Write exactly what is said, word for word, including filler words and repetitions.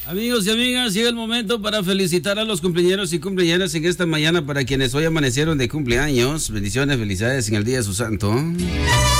Amigos y amigas, llega el momento para felicitar a los cumpleañeros y cumpleañeras en esta mañana para quienes hoy amanecieron de cumpleaños. Bendiciones, felicidades en el día de su santo.